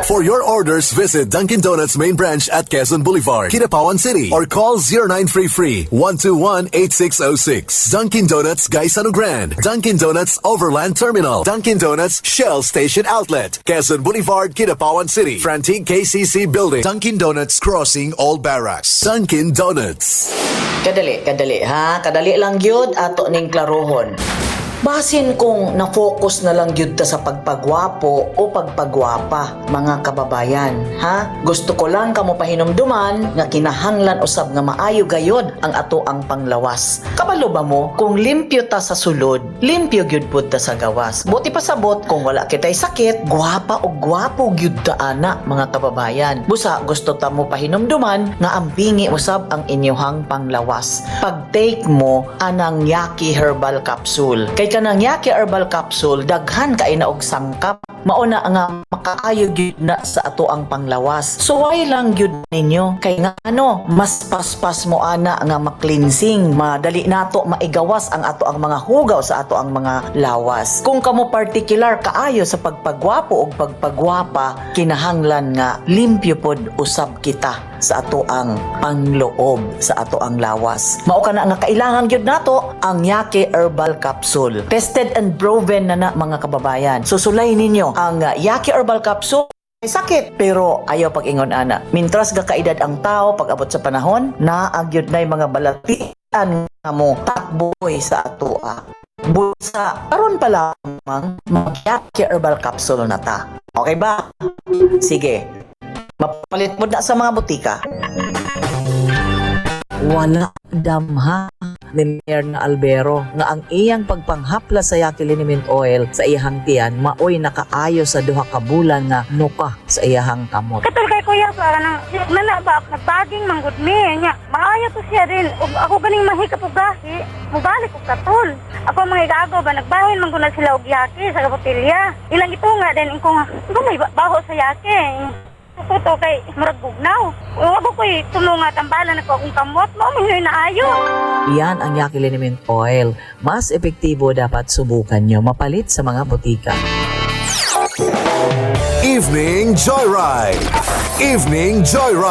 For your orders, visit Dunkin' Donuts main branch at Quezon Boulevard, Kidapawan City, or call 0933-121-8606. Dunkin' Donuts, Gaisano Grand. Dunkin' Donuts Overland Terminal. Dunkin' Donuts Shell Station Outlet, Quezon Boulevard, Kidapawan City. Frantic KCC Building. Dunkin' Donuts Crossing All Barracks. Dunkin' Donuts. Kadali ha. Kadali lang gyud ato ning klarohon. Basin kung na-focus na lang gyud ta sa pagpagwapo o pagpagwapa, mga kababayan, ha? Gusto ko lang kamo pahinumduman nga kinahanglan usab nga maayo gayod ang ato ang panglawas. Kabalo ba mo kung limpyo ta sa sulod, limpyo gyud pud ta sa gawas. Buti pa sabot kung wala kitay sakit, gwapa o gwapo gyud ta ana, mga kababayan. Busa gusto ta mo pahinumduman nga ambingi usab ang inyohang panglawas. Pag-take mo anang Yaki Herbal Capsule. Kay kanang Yaki Herbal Capsule, daghan kay na og sangkap. Mauna nga makaayo gyud na sa ato ang panglawas. Suway lang gyud ninyo kay nga mas paspas mo ana nga ma-cleansing, madali nato maigawas ang ato ang mga hugaw sa ato ang mga lawas. Kung kamo particular kaayo sa pagpagwapo o pagpagwapa, kinahanglan nga limpyo pod usab kita sa ato ang pangloob sa ato ang lawas. Mao kana nga kailangan gyud nato ang Yaki Herbal Capsule. Tested and proven na mga kababayan. Susulay ninyo ang Yaki Herbal Capsule. May sakit pero ayaw pag-ingon ana. Mintras ga kaedad ang tao pag abot sa panahon, naagyod nay mga balatian nga mo takboy sa atoa. Busa karon pa lamang mag-Yaki Herbal Capsule na ta. Okay ba? Sige. Mapalit mo na sa mga butika. Wala damha ni Mayor na Albero nga ang iyang pagpanghapla sa Yaki Liniment Oil sa iyahang tiyan maoy nakaayo sa duha ka bulan nga nuka sa iyahang kamot. Katul kay kuya para nang nana ba nagbaging manggod mi nya maayo to siya din ug ako ganing mahikap og gahi mubalik og katul. Ako mga igago ba nagbahin man guna sila og Yaki sa botelya. Ilang ito nga din ko nga may baho sa Yaki. Ito kay murag bugnaw. Wag ko tumungat ang bala na ko akong kamot mo may naayo. Iyan ang Yaki Liniment Oil. Mas epektibo dapat subukan nyo mapalit sa mga butika. Evening Joyride. Evening Joyride.